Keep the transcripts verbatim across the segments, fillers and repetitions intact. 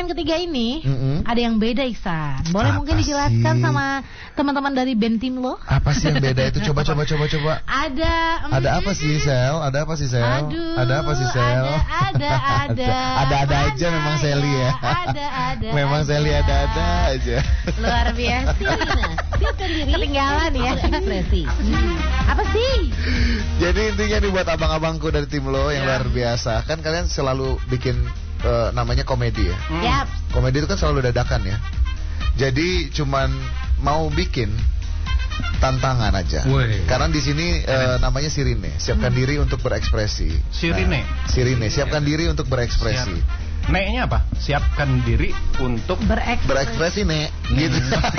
segmen ketiga ini Mm-mm. ada yang beda, Iksan. Boleh Apa mungkin dijelaskan sih? sama teman-teman dari band tim lo? Apa sih yang beda itu? Coba coba coba coba. Ada mm, Ada apa sih, Sel? Ada apa sih, Sel? Aduh, Ada apa sih, Sel? Ada, ada, ada. Ada-ada aja Mana memang Seli ya. Ada, ada. Memang ada. Seli ada-ada aja. Luar biasa. Sirina, siapkan diri. Ketinggalan ya. Berekspresi. Hmm, apa sih? Jadi intinya nih buat abang-abangku dari tim lo yang Ya. luar biasa. Kan kalian selalu bikin eh, namanya komedi ya. Yap. Komedi itu kan selalu dadakan ya. Jadi cuman mau bikin tantangan aja. Woi. Karena di sini eh, namanya Sirine. Siapkan diri untuk berekspresi. Sirine. Nah, Sirine. Siapkan diri untuk berekspresi. Siap. Nek-nya apa? Siapkan diri untuk Berekspresi. Berekspresi, Nek. Gitu.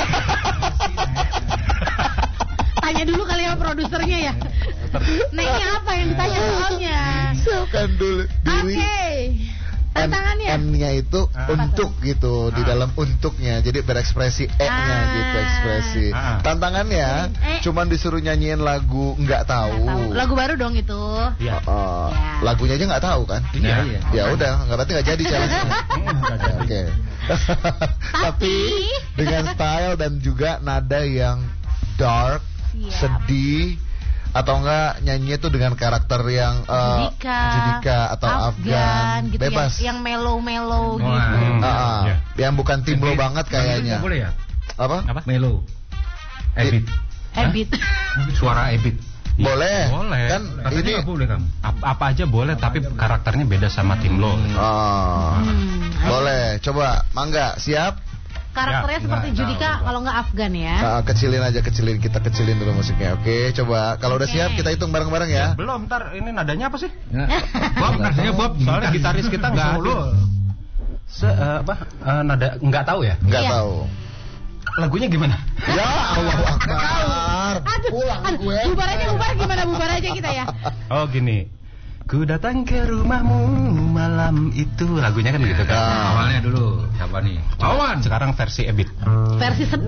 Tanya dulu kali ya produsernya ya. Nanya apa yang ditanya soalnya? Siapkan dulu diri. Oke. Tantangannya. N-nya itu Ah. untuk gitu di Ah. dalam untuknya. Jadi berekspresi E-nya Ah. gitu ekspresi. Ah. Tantangannya Eh. cuman disuruh nyanyiin lagu nggak tahu. Nggak tahu. Lagu baru dong itu. ya. Oh, Ya. lagunya aja nggak tahu kan? Iya, iya. Ya udah, nggak berarti nggak jadi challenge-nya. Nggak jadi. Oke. Tapi dengan style dan juga nada yang dark, Siap. sedih, atau enggak nyanyinya tuh dengan karakter yang eh, Judika, Judika atau Afgan, gitu bebas. Yang, yang mellow-mellow Wah, gitu. Hmm. Ah, ah. Ya. Yang bukan tim lo banget kayaknya. Boleh ya? Apa? Apa? Melo. Ebit. Habit. Suara Ebit. Boleh. Boleh. Kan Katanya ini nggak boleh kamu. Apa, apa aja boleh, tapi karakternya beda sama tim lo. ah, Hmm. boleh. Coba, Mangga, siap? Karakternya Ya, seperti nggak Judika, tahu. kalau nggak Afgan ya. Ah, kecilin aja, kecilin. Kita kecilin dulu musiknya. Oke, coba. Kalau udah Oke. siap, kita hitung bareng-bareng ya. Belum, ntar ini nadanya apa sih? Bob, nadanya Bob. Soalnya gitaris kita nggak ada. Se eh, apa? Eh, nada nggak tahu ya? Nggak Iya. tahu. Lagunya gimana? Ya Allah Akbar. Aduh, Pulang aduh, gue. bubar aja, bubar gimana bubar aja kita ya. Oh gini. Ku datang ke rumahmu malam itu. Lagunya kan gitu kan. Nah. Awalnya dulu siapa nih? Wawan. Sekarang versi Ebit. Versi sedih.